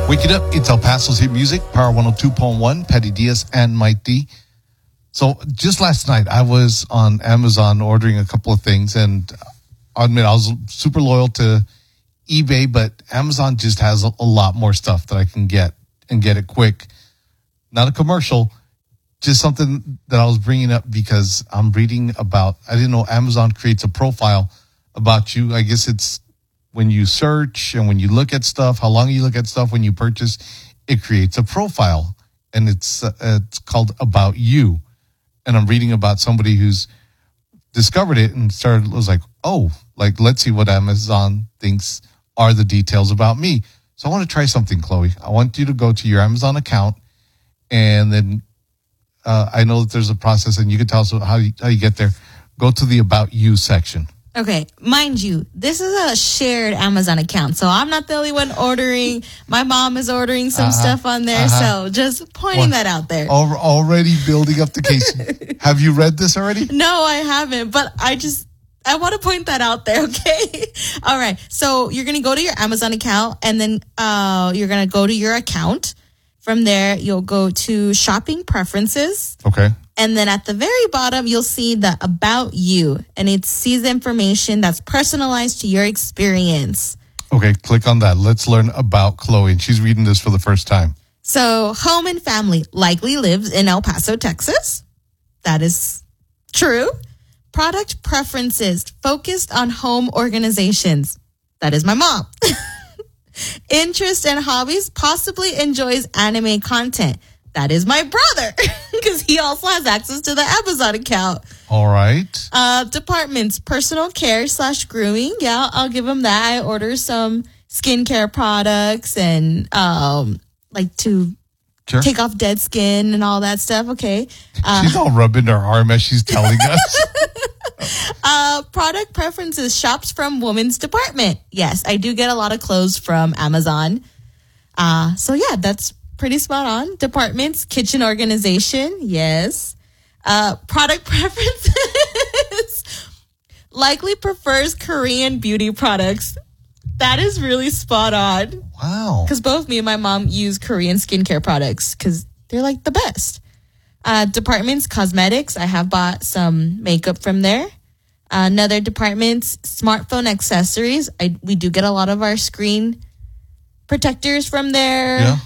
Wake it up. It's El Paso's hit music, Power 102.1, Patty Diaz and Mike D. So just last night, I was on Amazon ordering a couple of things, and I'll admit I was super loyal to eBay, but Amazon just has a lot more stuff that I can get and get it quick. Not a commercial, just something that I was bringing up because I'm reading about, I didn't know Amazon creates a profile about you. I guess it's when you search and when you look at stuff, how long you look at stuff, when you purchase, it creates a profile, and it's called About You. And I'm reading about somebody who's discovered it and was like, oh, like, let's see what Amazon thinks are the details about me. So I want to try something, Chloe. I want you to go to your Amazon account, and then I know that there's a process, and you can tell us how you get there. Go to the About You section. Okay, mind you, this is a shared Amazon account, so I'm not the only one ordering. My mom is ordering some stuff on there, so just pointing that out there. Already building up the case. Have you read this already? No, I haven't, but I want to point that out there, okay? All right, so you're going to go to your Amazon account, and then you're going to go to your account. From there, you'll go to shopping preferences. Okay. And then at the very bottom, you'll see the About You, and it sees information that's personalized to your experience. Okay, click on that. Let's learn about Chloe, and she's reading this for the first time. So, home and family, likely lives in El Paso, Texas. That is true. Product preferences, focused on home organizations. That is my mom. Interests and hobbies, possibly enjoys anime content. That is my brother, because he also has access to the Amazon account. All right. Departments, personal care / grooming. Yeah, I'll give him that. I order some skincare products and like to take off dead skin and all that stuff. Okay. She's all rubbing her arm as she's telling us. Product preferences, shops from women's department. Yes, I do get a lot of clothes from Amazon. So yeah, that's pretty spot on. Departments, kitchen organization. Yes. Product preferences. Likely prefers Korean beauty products. That is really spot on. Wow. Because both me and my mom use Korean skincare products because they're like the best. Departments, cosmetics. I have bought some makeup from there. Another departments, smartphone accessories. We do get a lot of our screen protectors from there. Yeah.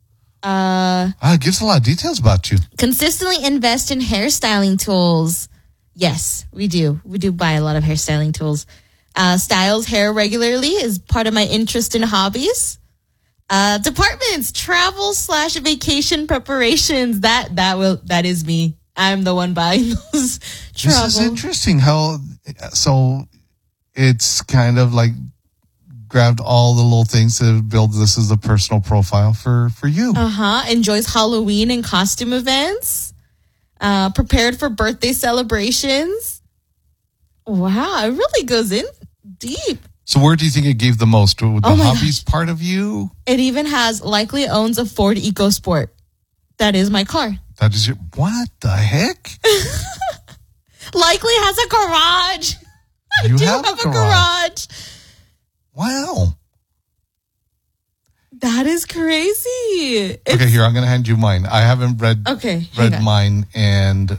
It gives a lot of details about you. Consistently invest in hairstyling tools. Yes, we do. We do buy a lot of hairstyling tools. Styles hair regularly is part of my interest in hobbies. Departments, travel / vacation preparations. That is me. I'm the one buying those travel. This is interesting so it's kind of like grabbed all the little things to build this as a personal profile for you. Enjoys Halloween and costume events. Prepared for birthday celebrations. Wow, it really goes in deep. So where do you think it gave the most? The hobbies gosh. Part of you? It even has likely owns a Ford EcoSport. That is my car. That is your, what the heck? Likely has a garage. I do have a garage. Wow. That is crazy. Okay, here, I'm going to hand you mine. I haven't read mine, and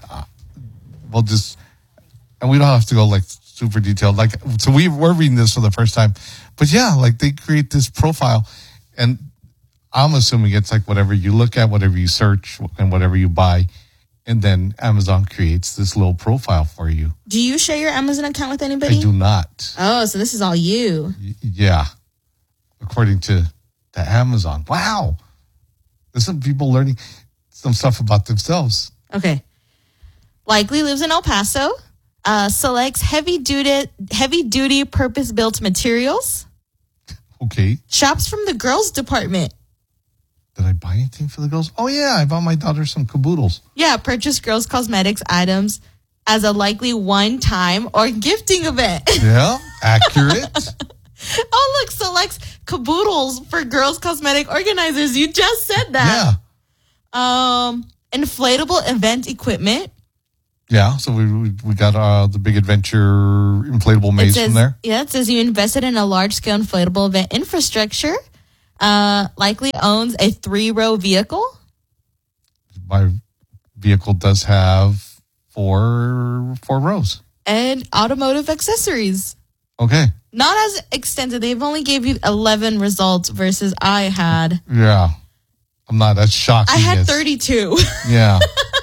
and we don't have to go like super detailed. Like, so we're reading this for the first time, but yeah, like they create this profile, and I'm assuming it's like whatever you look at, whatever you search, and whatever you buy, and then Amazon creates this little profile for you. Do you share your Amazon account with anybody? I do not. Oh, so this is all you. Yeah. According to Amazon. Wow. There's some people learning some stuff about themselves. Okay. Likely lives in El Paso. Selects heavy duty purpose-built materials. Okay. Shops from the girls department. Did I buy anything for the girls? Oh, yeah. I bought my daughter some caboodles. Yeah. Purchase girls cosmetics items as a likely one-time or gifting event. Yeah. Accurate. Oh, look. Selects caboodles for girls cosmetic organizers. You just said that. Yeah. Inflatable event equipment. Yeah, so we got the Big Adventure inflatable maze from there. Yeah, it says you invested in a large-scale inflatable event infrastructure. Likely owns a 3-row vehicle. My vehicle does have four rows. And automotive accessories. Okay. Not as extensive. They've only gave you 11 results versus I had. Yeah. I'm not as shocked. I had 32. Yeah.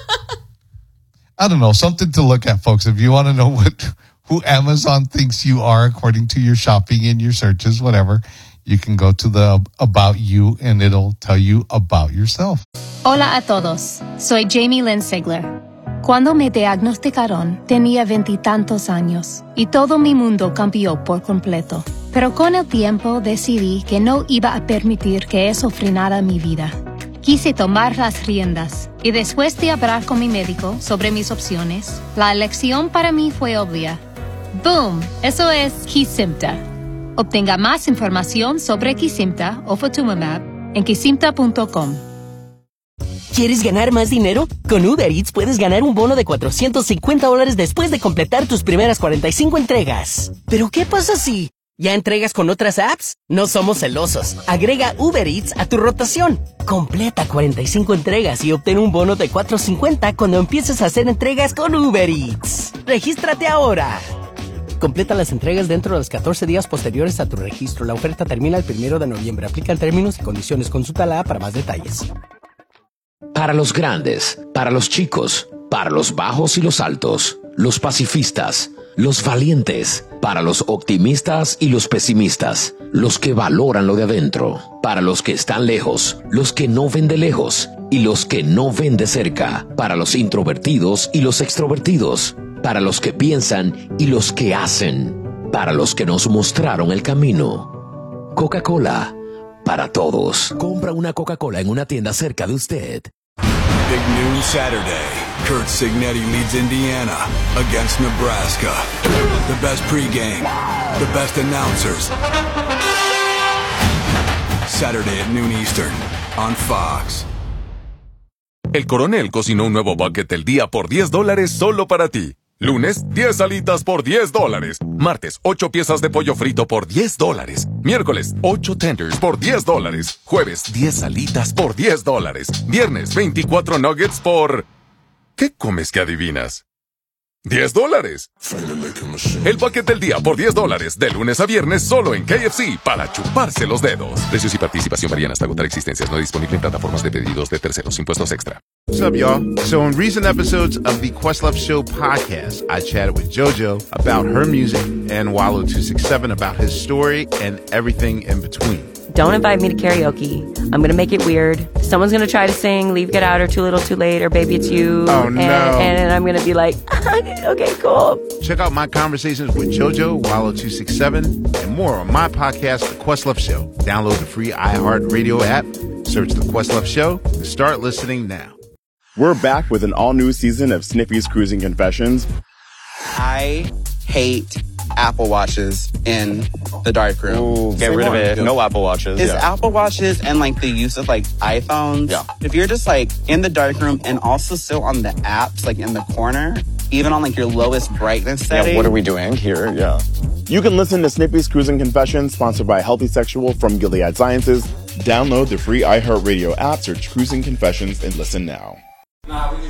I don't know. Something to look at, folks. If you want to know who Amazon thinks you are according to your shopping and your searches, whatever, you can go to the About You and it'll tell you about yourself. Hola a todos. Soy Jamie Lynn Sigler. Cuando me diagnosticaron, tenía 20 años y todo mi mundo cambió por completo. Pero con el tiempo decidí que no iba a permitir que eso frenara mi vida. Quise tomar las riendas y después de hablar con mi médico sobre mis opciones, la elección para mí fue obvia. ¡Boom! Eso es Kesimpta. Obtenga más información sobre Kesimpta o Ofatumumab en kesimpta.com. ¿Quieres ganar más dinero? Con Uber Eats puedes ganar un bono de $450 después de completar tus primeras 45 entregas. ¿Pero qué pasa si ya entregas con otras apps? No somos celosos. Agrega Uber Eats a tu rotación. Completa 45 entregas y obtén un bono de $450 cuando empieces a hacer entregas con Uber Eats. ¡Regístrate ahora! Completa las entregas dentro de los 14 días posteriores a tu registro. La oferta termina el 1 de noviembre. Aplican términos y condiciones. Consulta la app para más detalles. Para los grandes, para los chicos, para los bajos y los altos, los pacifistas, los valientes, para los optimistas y los pesimistas, los que valoran lo de adentro, para los que están lejos, los que no ven de lejos y los que no ven de cerca, para los introvertidos y los extrovertidos, para los que piensan y los que hacen, para los que nos mostraron el camino. Coca-Cola, para todos. Compra una Coca-Cola en una tienda cerca de usted. Big noon Saturday. Kurt Signetti leads Indiana against Nebraska. The best pregame, the best announcers. Saturday at noon Eastern on Fox. El Coronel cocinó un nuevo bucket del día por $10 solo para ti. Lunes, 10 alitas por $10. Martes, 8 piezas de pollo frito por $10. Miércoles, 8 tenders por $10. Jueves, 10 alitas por $10. Viernes, 24 nuggets por... ¿Qué comes que adivinas? $10. El bucket del día por $10, de lunes a viernes solo en KFC para chuparse los dedos. Precios y participación varían hasta agotar existencias. No disponible en plataformas de pedidos de terceros. Impuestos extra. What's up, y'all? So in recent episodes of the Questlove Show podcast, I chatted with JoJo about her music and Wallow267 about his story and everything in between. Don't invite me to karaoke. I'm going to make it weird. Someone's going to try to sing Leave, Get Out, or Too Little, Too Late, or Baby It's You. Oh, no. And I'm going to be like, okay, cool. Check out my conversations with JoJo, Wallow267, and more on my podcast, The Questlove Show. Download the free iHeartRadio app, search The Questlove Show, and start listening now. We're back with an all-new season of Snippy's Cruising Confessions. I hate Apple Watches in the darkroom. Ooh, get rid of it. No Apple Watches. Is Apple Watches and like the use of like iPhones. Yeah. If you're just like in the darkroom and also still on the apps, like in the corner, even on like your lowest brightness setting. Yeah, what are we doing here? Yeah. You can listen to Snippy's Cruising Confessions, sponsored by Healthy Sexual from Gilead Sciences. Download the free iHeartRadio app, search Cruising Confessions, and listen now.